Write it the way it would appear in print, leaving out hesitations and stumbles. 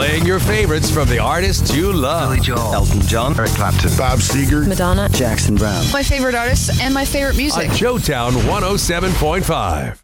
Playing your favorites from the artists you love. Billy Joel, Elton John, Eric Clapton, Bob Seger, Madonna, Jackson Browne. My favorite artists and my favorite music. On Showtown 107.5.